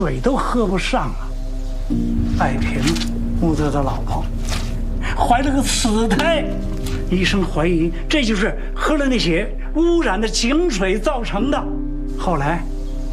水都喝不上了。爱萍，穆德的老婆，怀了个死胎，医生怀疑这就是喝了那些污染的井水造成的。后来